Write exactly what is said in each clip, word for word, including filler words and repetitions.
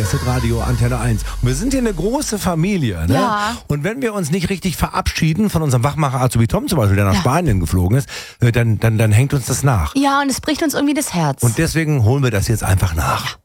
ist das Radio Antenne eins. Und wir sind hier eine große Familie. Ne? Ja. Und wenn wir uns nicht richtig verabschieden von unserem Wachmacher Azubi Tom zum Beispiel, der nach Ja. Spanien geflogen ist, äh, dann, dann, dann hängt uns das nach. Ja, und es bricht uns irgendwie das Herz. Und deswegen holen wir das jetzt einfach nach.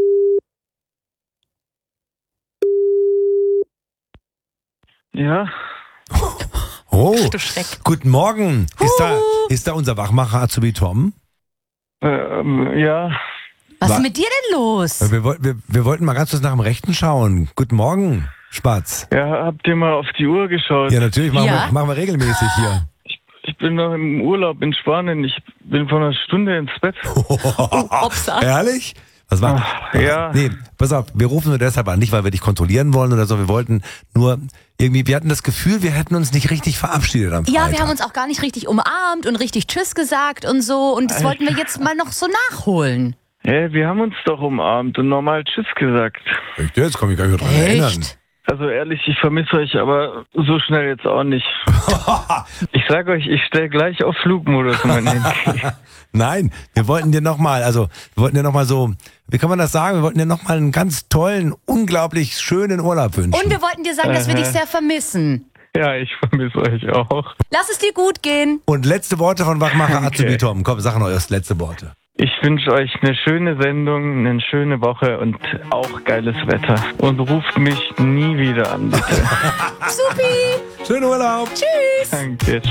Ja, Oh, du Schreck. guten Morgen. Ist da, ist da unser Wachmacher Azubi Tom? ähm, ja, Was Wa- ist mit dir denn los? Wir, woll- wir, wir wollten mal ganz kurz nach dem Rechten schauen. Guten Morgen, Spatz. ja, habt ihr mal auf die Uhr geschaut? Ja, natürlich, machen, Ja. Wir, machen wir regelmäßig hier. Ich bin noch im Urlaub in Spanien. Ich bin vor einer Stunde ins Bett. Upsa. Ehrlich? Was war? Ach, ja. Nee, pass auf, wir rufen nur deshalb an, nicht weil wir dich kontrollieren wollen oder so, wir wollten nur irgendwie, wir hatten das Gefühl, wir hätten uns nicht richtig verabschiedet am Freitag. Ja, wir haben uns auch gar nicht richtig umarmt und richtig Tschüss gesagt und so. Und das wollten wir jetzt mal noch so nachholen. Hä, wir haben uns doch umarmt und normal Tschüss gesagt. Echt, jetzt kann ich mich gar nicht mehr dran erinnern. Echt? Also ehrlich, ich vermisse euch, aber so schnell jetzt auch nicht. Ich sag euch, ich stelle gleich auf Flugmodus mein Handy. Nein, wir wollten dir nochmal, also wir wollten dir nochmal so, wie kann man das sagen, wir wollten dir nochmal einen ganz tollen, unglaublich schönen Urlaub wünschen. Und wir wollten dir sagen, dass wir dich sehr vermissen. Ja, ich vermisse euch auch. Lass es dir gut gehen. Und letzte Worte von Wachmacher Danke. Azubi Tom. Komm, sag noch erst letzte Worte. Ich wünsche euch eine schöne Sendung, eine schöne Woche und auch geiles Wetter. Und ruft mich nie wieder an, bitte. Supi. Schönen Urlaub. Tschüss. Danke.